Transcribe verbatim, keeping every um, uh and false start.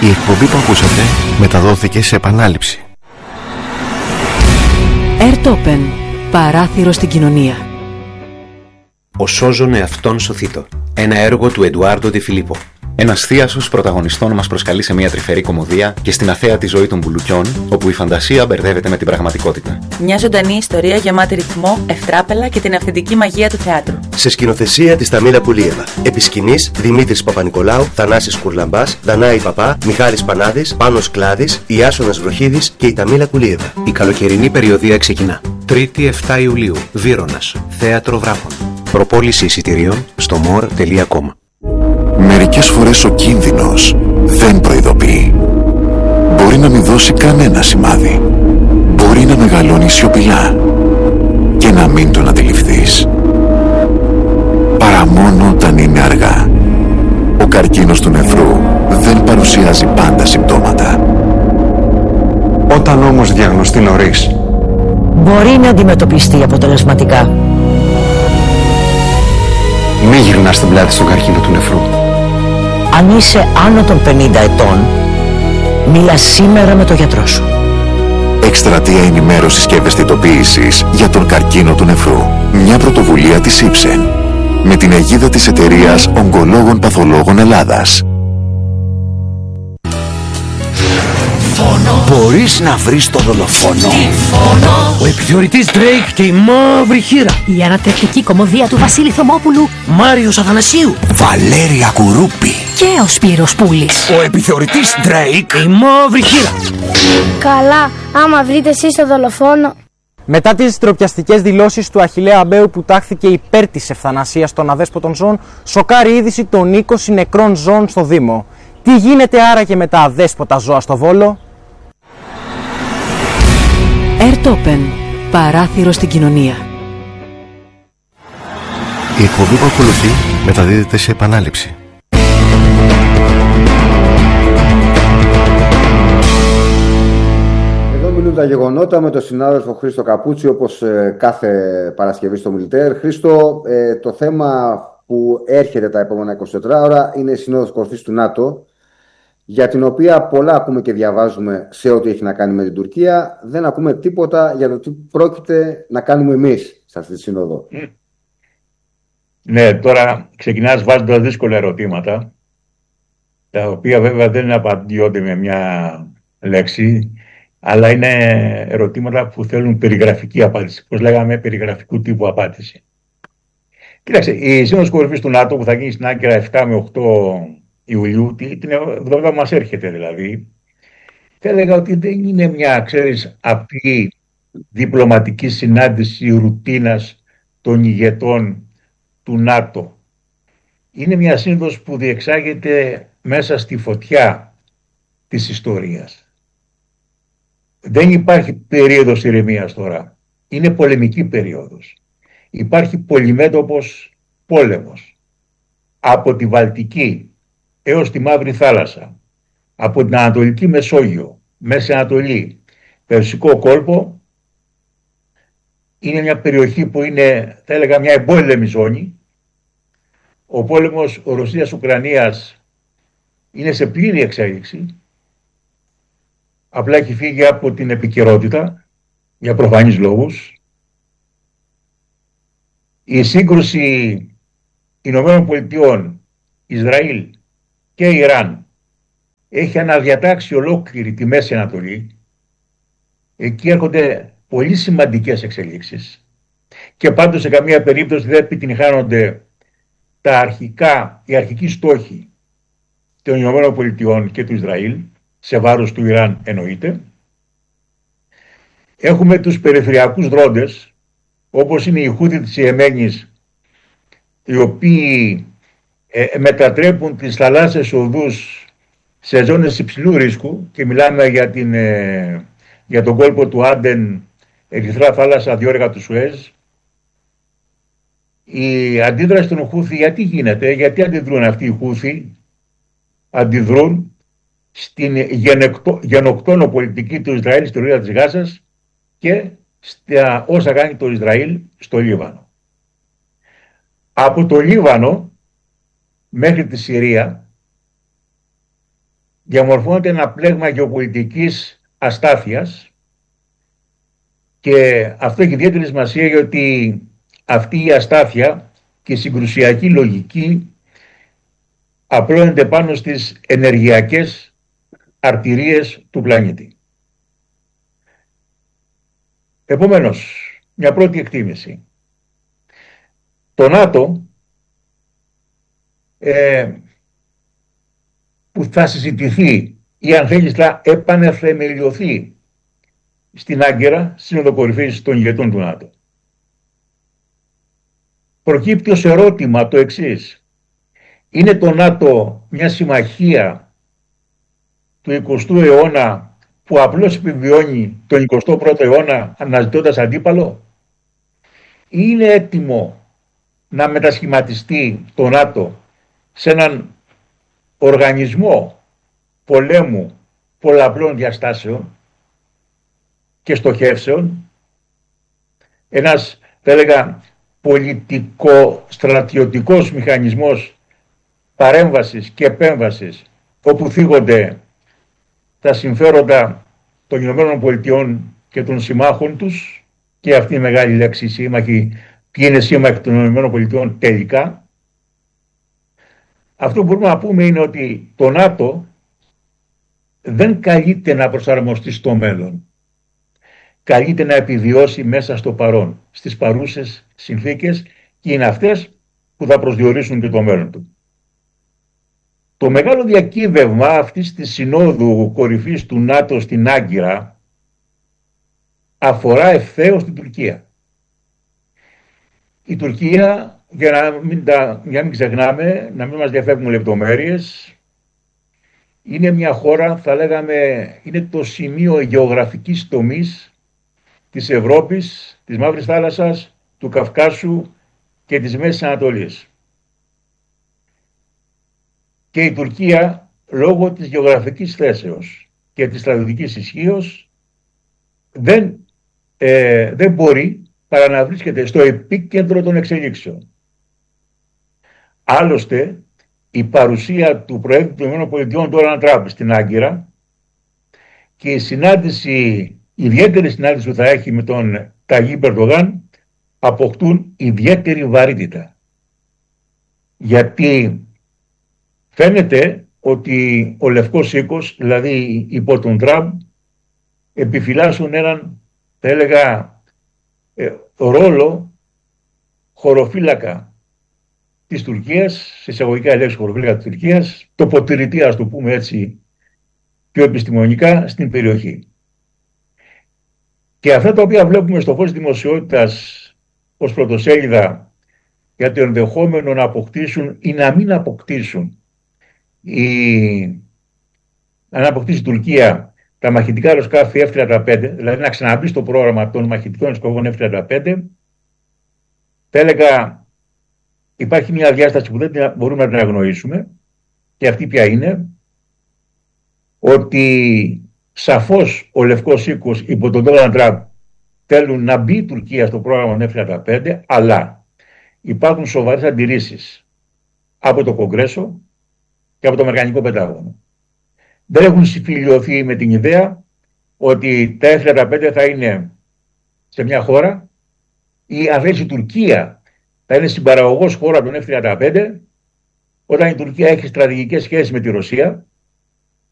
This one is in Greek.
Η εκπομπή που ακούσατε μεταδόθηκε σε επανάληψη. Airtopen. Παράθυρο στην κοινωνία. Ο σώζον εαυτόν σωθήτω. Ένα έργο του Εντουάρντο Ντι Φιλίππο. Ένας θίασος πρωταγωνιστών μας προσκαλεί σε μια τρυφερή κωμωδία και στην αθέατη ζωή των μπουλουκιών, όπου η φαντασία μπερδεύεται με την πραγματικότητα. Μια ζωντανή ιστορία γεμάτη ρυθμό, ευτράπελα και την αυθεντική μαγεία του θεάτρου. Σε σκηνοθεσία της Ταμίλα Πουλίεβα. Επισκηνής Δημήτρης Παπα-Νικολάου, Θανάσης Κουρλαμπάς, Δανάη Παπά, Μιχάλης Πανάδης, Πάνος Κλάδης, Ιάσονας Βροχίδης και η Ταμίλα Πουλίεβα. Η καλοκαιρινή περιοδία ξεκινά. Τρίτη εφτά Ιουλίου, Βύρωνας, Θέατρο Βράχων. Προπόληση εισιτηρίων στο more τελεία com. Μερικές φορές ο κίνδυνος δεν προειδοποιεί. Μπορεί να μην δώσει κανένα σημάδι. Μπορεί να μεγαλώνει σιωπηλά και να μην τον αντιληφθείς. Παρά μόνο όταν είναι αργά. Ο καρκίνος του νεφρού δεν παρουσιάζει πάντα συμπτώματα. Όταν όμως διαγνωστεί νωρίς, μπορεί να αντιμετωπιστεί αποτελεσματικά. μη γυρνάς την πλάτη στον καρκίνο του νεφρού. Αν είσαι άνω των πενήντα ετών, μίλα σήμερα με τον γιατρό σου. Εκστρατεία ενημέρωσης και ευαισθητοποίησης για τον καρκίνο του νεφρού. Μια πρωτοβουλία της Ipsen με την αιγίδα της εταιρείας Ογκολόγων Παθολόγων Ελλάδας. Μπορείς να βρεις το δολοφόνο. Ο επιθεωρητής Drake και η μαύρη χήρα. Η ανατρεπτική κωμωδία του Βασίλη Θωμόπουλου. Μάριος Αθανασίου. Βαλέρια Κουρούπη. Και ο Σπύρος Πούλης. Ο επιθεωρητής Drake, η μαύρη χήρα. Καλά, άμα βρείτε εσείς το δολοφόνο. Μετά τις ντροπιαστικές δηλώσεις του Αχιλλέα Αμπαίου που τάχθηκε υπέρ της ευθανασίας των αδέσποτων ζώων, σοκάρει είδηση των είκοσι νεκρών ζώων στο Δήμο. Τι γίνεται άραγε με τα αδέσποτα ζώα στο Βόλο? Airtopen. Παράθυρο στην κοινωνία. Η εκπομπή που ακολουθεί μεταδίδεται σε επανάληψη. Εδώ μιλούν τα γεγονότα με τον συνάδελφο Χρήστο Καπούτσι, όπως ε, κάθε Παρασκευή στο Μιλιτέρ. Χρήστο, ε, το θέμα που έρχεται τα επόμενα εικοσιτέσσερις ώρα είναι η Σύνοδος Κορυφής του ΝΑΤΟ, για την οποία πολλά ακούμε και διαβάζουμε σε ό,τι έχει να κάνει με την Τουρκία. Δεν ακούμε τίποτα για το τι πρόκειται να κάνουμε εμείς σε αυτή τη σύνοδο. Mm. Ναι, τώρα ξεκινάς βάζοντας δύσκολα ερωτήματα, τα οποία βέβαια δεν απαντιόνται με μια λέξη, αλλά είναι ερωτήματα που θέλουν περιγραφική απάντηση. Πώς λέγαμε, περιγραφικού τύπου απάντηση. Κοίταξε, η Σύνοδος Κορυφής του ΝΑΤΟ που θα γίνει στην Άγκυρα επτά με οκτώ Ιουλίου, την εβδομάδα που μας έρχεται δηλαδή, θα έλεγα ότι δεν είναι μια, ξέρεις, απλή διπλωματική συνάντηση ρουτίνας των ηγετών του ΝΑΤΟ. Είναι μια σύνοδος που διεξάγεται μέσα στη φωτιά της ιστορίας. Δεν υπάρχει περίοδος ηρεμίας τώρα. Είναι πολεμική περίοδος. Υπάρχει πολυμέτωπος πόλεμος. Από τη Βαλτική έως τη Μαύρη Θάλασσα, από την Ανατολική Μεσόγειο, Μέση Ανατολή, Περσικό κόλπο, είναι μια περιοχή που είναι, θα έλεγα, μια εμπόλεμη ζώνη. Ο πόλεμος Ρωσίας-Ουκρανίας είναι σε πλήρη εξέλιξη. Απλά έχει φύγει από την επικαιρότητα, για προφανείς λόγους. Η σύγκρουση Ηνωμένων Πολιτειών, Ισραήλ και Ιράν έχει αναδιατάξει ολόκληρη τη Μέση Ανατολή. Εκεί έρχονται πολύ σημαντικές εξελίξεις και πάντως σε καμία περίπτωση δεν επιτυγχάνονται τα αρχικά, οι αρχικοί στόχοι των Ηνωμένων Πολιτειών και του Ισραήλ, σε βάρος του Ιράν εννοείται. Έχουμε τους περιφερειακούς δρόντες, όπως είναι οι Χούθι της Ιεμένης, οι οποίοι ε, μετατρέπουν τις θαλάσσιες οδούς σε ζώνες υψηλού ρίσκου, και μιλάμε για, την, ε, για τον κόλπο του Άντεν, Ερυθρά θάλασσα, διόρυγα του Σουέζ. Η αντίδραση των Χούθι γιατί γίνεται, γιατί αντιδρούν αυτοί οι Χούθι? Αντιδρούν στην γενεκτο, γενοκτόνο πολιτική του Ισραήλ στη λωρίδα της Γάζας και στα όσα κάνει το Ισραήλ στο Λίβανο. Από το Λίβανο μέχρι τη Συρία διαμορφώνεται ένα πλέγμα γεωπολιτικής αστάθειας και αυτό έχει ιδιαίτερη σημασία γιατί αυτή η αστάθεια και η συγκρουσιακή λογική απλώνεται πάνω στις ενεργειακές αρτηρίες του πλανήτη. Επομένως, μια πρώτη εκτίμηση. Το ΝΑΤΟ ε, που θα συζητηθεί ή αν θέλεις θα επανεθεμελιωθεί στην Άγκυρα, Σύνοδο Κορυφής των ηγετών του ΝΑΤΟ. Προκύπτει ως ερώτημα το εξής. Είναι το ΝΑΤΟ μια συμμαχία του εικοστού αιώνα που απλώς επιβιώνει τον εικοστό πρώτο αιώνα αναζητώντας αντίπαλο, ή είναι έτοιμο να μετασχηματιστεί το ΝΑΤΟ σε έναν οργανισμό πολέμου πολλαπλών διαστάσεων και στοχεύσεων, ένας, θα έλεγα, πολιτικό-στρατιωτικός μηχανισμός παρέμβασης και επέμβασης όπου θίγονται τα συμφέροντα των Ηνωμένων Πολιτειών και των συμμάχων τους, και αυτή η μεγάλη λέξη σύμμαχοι, ποιοι είναι σύμμαχοι των Ηνωμένων Πολιτειών τελικά. Αυτό που μπορούμε να πούμε είναι ότι το ΝΑΤΟ δεν καλείται να προσαρμοστεί στο μέλλον. Καλείται να επιβιώσει μέσα στο παρόν, στις παρούσες συνθήκες, και είναι αυτές που θα προσδιορίσουν και το μέλλον του. Το μεγάλο διακύβευμα αυτής της Συνόδου Κορυφής του ΝΑΤΟ στην Άγκυρα αφορά ευθέως την Τουρκία. Η Τουρκία, για να μην, τα, για να μην ξεχνάμε, να μην μας διαφεύγουν λεπτομέρειες, είναι μια χώρα, θα λέγαμε, είναι το σημείο γεωγραφικής τομής της Ευρώπης, της Μαύρης Θάλασσας, του Καυκάσου και της Μέσης Ανατολής. Και η Τουρκία, λόγω της γεωγραφικής θέσεως και της στρατιωτικής ισχύως, δεν, ε, δεν μπορεί παρά να βρίσκεται στο επίκεντρο των εξελίξεων. Άλλωστε, η παρουσία του Προέδρου των ΗΠΑ, Ντόναλντ Τραμπ, στην Άγκυρα και η συνάντηση, η ιδιαίτερη συνάντηση που θα έχει με τον Ταγίπ Ερντογάν, αποκτούν ιδιαίτερη βαρύτητα. Γιατί φαίνεται ότι ο Λευκός Οίκος, δηλαδή υπό τον Τραμπ, επιφυλάσσουν έναν, θα έλεγα, ε, ρόλο χωροφύλακα της Τουρκίας, σε εισαγωγικά λέξη χωροφύλακα της Τουρκίας, τοποτηρητή, ας το πούμε έτσι πιο επιστημονικά, στην περιοχή. Και αυτά τα οποία βλέπουμε στο φως δημοσιότητας ως πρωτοσέλιδα για το ενδεχόμενο να αποκτήσουν ή να μην αποκτήσουν η... να αποκτήσει η Τουρκία τα μαχητικά αεροσκάφη εφ τριάντα πέντε, δηλαδή να ξαναμπεί στο πρόγραμμα των μαχητικών αεροσκαφών εφ τριάντα πέντε, θα έλεγα υπάρχει μια διάσταση που δεν μπορούμε να την αγνοήσουμε, και αυτή ποια είναι, ότι σαφώς ο Λευκός Οίκος υπό τον Ντόναλντ Τραμπ θέλουν να μπει η Τουρκία στο πρόγραμμα εφ τριάντα πέντε, αλλά υπάρχουν σοβαρές αντιρρήσεις από το Κογκρέσο και από το Αμερικανικό Πεντάγωνο. Δεν έχουν συμφιλειωθεί με την ιδέα ότι τα εφ τριάντα πέντε θα είναι σε μια χώρα, ή αν θέλει η Τουρκία θα είναι συμπαραγωγός χώρα των εφ τριάντα πέντε, όταν η Τουρκία έχει στρατηγικές σχέσεις με τη Ρωσία,